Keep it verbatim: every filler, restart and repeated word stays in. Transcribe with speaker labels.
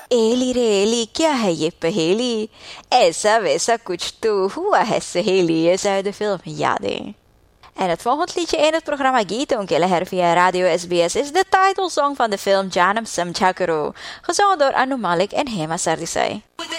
Speaker 1: एली रे एली क्या है ये पहेली ऐसा वैसा कुछ तो हुआ है सहेली is uit de film Jade. En het volgende liedje in het programma Gietonkeller via Radio S B S is de titelsong van de film Janam Samchakuru, gezongen door Anu Malik en Hema Sardisai.